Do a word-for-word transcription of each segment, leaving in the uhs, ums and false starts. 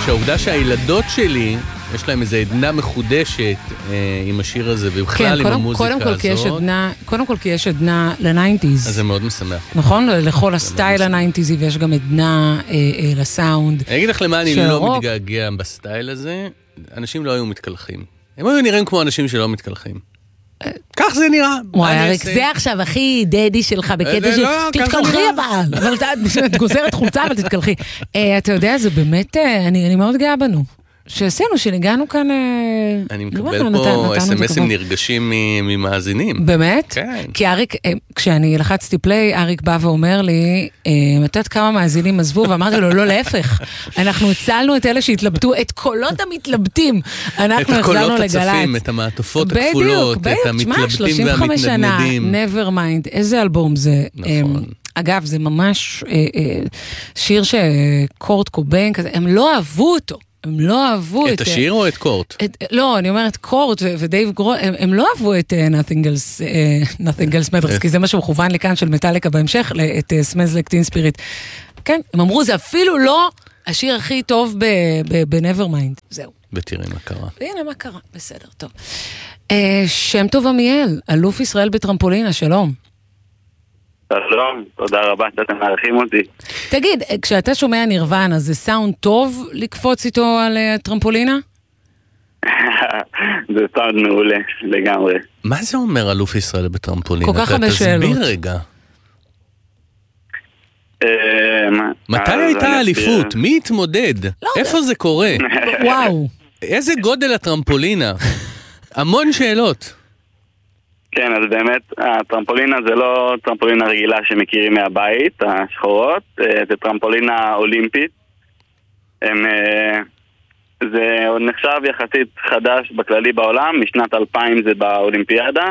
שהעובדה שהילדות שלי, יש להם איזו עדנה מחודשת אה, עם השיר הזה, ובכלל כן, עם המוזיקה קודם כל, הזאת. כי יש עדנה, קודם כל כי יש עדנה לניינטיז. אז זה מאוד משמח. נכון? לכל הסטייל הניינטיזי, ויש גם עדנה אה, אה, לסאונד. אני אגיד לך למה אני שרוק... לא מתגעגע בסטייל הזה, אנשים לא היו מתקלחים. הם היו נראים כמו אנשים שלא מתקלחים. כך זה נראה. וואי, אריק, זה עכשיו הכי דדי שלך בקטע של... תתקלחי אבל, אבל את גוזרת חולצה, אבל תתקלחי. אתה יודע, זה באמת, אני מאוד גאה בנו. שעשינו, שנגענו כאן... אני מקבל פה אס אם אסים נרגשים ממאזינים. באמת? כן. כי אריק, כשאני לחצתי פליי, אריק בא ואומר לי, מתת כמה מאזינים עזבו, ואמרתי לו, לא, להפך. אנחנו הצלנו את אלה שהתלבטו, את קולות המתלבטים. אנחנו החזרנו לגלץ. את הקולות הצפים, את המעטפות הכפולות, את המתלבטים והמתנדנדים. never mind. איזה אלבום זה? נכון. אגב, זה ממש שיר שקורט קוביין, הם לא אהבו אותו. הם לא אהבו את... את השיר או את קורט? לא, אני אומרת קורט ודייב גרו, הם לא אהבו את Nothing Else, Nothing Else Matters, כי זה מה שמכוון לכאן של מטאליקה בהמשך, את Smells Like Teen Spirit. כן, הם אמרו, זה אפילו לא השיר הכי טוב ב-Nevermind. זהו. ותראי מה קרה. והנה מה קרה, בסדר, טוב. שם טוב עמיאל, אלוף ישראל בטרמפולינה, שלום. שלום, תודה רבה שאתם מארחים אותי. תגיד, כשאתה שומע נירוונה, זה סאונד טוב לקפוץ איתו על הטרמפולינה? זה סאונד מעולה, לגמרי. מה זה אומר אלוף ישראל בטרמפולינה? כל כך הרבה שאלות. תסביר רגע. מתי הייתה האליפות? מי התמודד? איפה זה קורה? וואו. איזה גודל הטרמפולינה? המון שאלות. כן, אז באמת, הטרמפולינה זה לא טרמפולינה רגילה שמכירים מהבית, השחורות, זה טרמפולינה אולימפית. הם, זה עוד נחשב יחסית חדש בכללי בעולם, משנת אלפיים זה באולימפיאדה.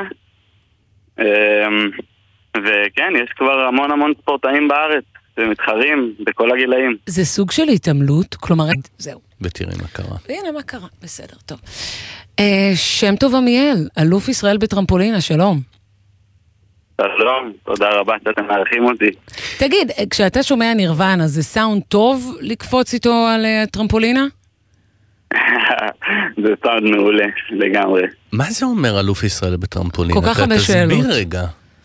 וכן, יש כבר המון המון ספורטאים בארץ, ומתחרים בכל הגילאים. זה סוג של התעמלות, כלומר, זהו. ותראי מה קרה. והנה מה קרה, בסדר, טוב. שם טוב עמיאל, אלוף ישראל בטרמפולינה, שלום. שלום, תודה רבה שאתם מארחים אותי. תגיד, כשאתה שומע נירוונה, זה סאונד טוב לקפוץ איתו על הטרמפולינה? זה סאונד מעולה, לגמרי. מה זה אומר אלוף ישראל בטרמפולינה? כל כך הרבה שאלות. תסביר רגע.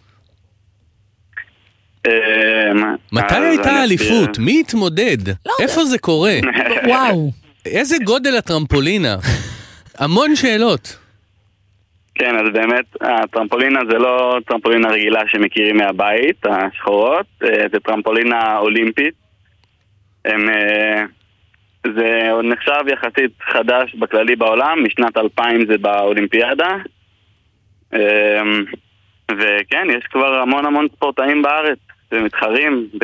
מתי הייתה האליפות? מי התמודד? איפה זה קורה? וואו. איזה גודל הטרמפולינה? המון שאלות. כן, אז באמת, הטרמפולינה זה לא טרמפולינה רגילה שמכירים מהבית, השחורות, זה טרמפולינה אולימפית. הם, זה עוד נחשב יחסית חדש בכללי בעולם, משנת אלפיים זה באולימפיאדה. וכן, יש כבר המון המון ספורטאים בארץ, ומתחרים